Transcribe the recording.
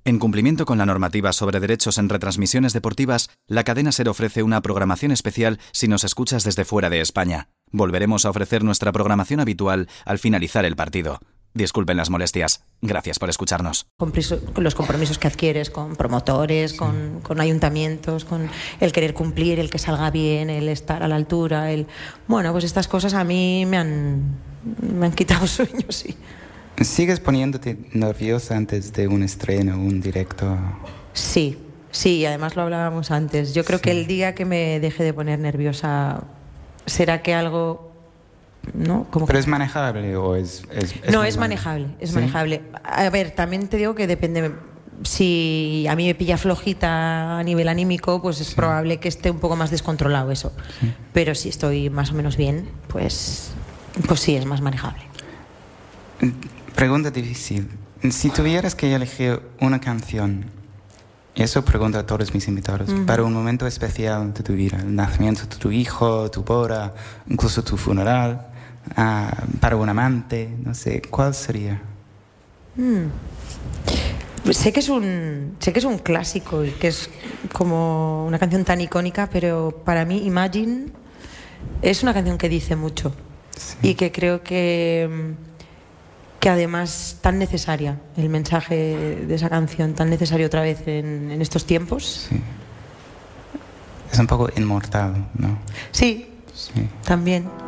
En cumplimiento con la normativa sobre derechos en retransmisiones deportivas, la cadena SER ofrece una programación especial si nos escuchas desde fuera de España. Volveremos a ofrecer nuestra programación habitual al finalizar el partido. Disculpen las molestias. Gracias por escucharnos. Los compromisos que adquieres con promotores, con ayuntamientos, con el querer cumplir, el que salga bien, el estar a la altura, Bueno, pues estas cosas a mí me han quitado sueño, sí. ¿Sigues poniéndote nerviosa antes de un estreno, un directo? Sí, además lo hablábamos antes. Yo creo que el día que me deje de poner nerviosa será que algo... ¿no? ¿Pero es manejable o es no, es manejable, es manejable. A ver, también te digo que depende... Si a mí me pilla flojita a nivel anímico, pues es probable que esté un poco más descontrolado eso. Pero si estoy más o menos bien, pues sí, es más manejable. Pregunta difícil. Si tuvieras que elegir una canción, y eso pregunto a todos mis invitados, para un momento especial de tu vida, el nacimiento de tu hijo, tu boda, incluso tu funeral, para un amante, no sé, ¿cuál sería? Sé que es un clásico y que es como una canción tan icónica, pero para mí Imagine es una canción que dice mucho y que creo que además tan necesaria, el mensaje de esa canción, tan necesario otra vez en estos tiempos. Sí. Es un poco inmortal, ¿no? Sí. También.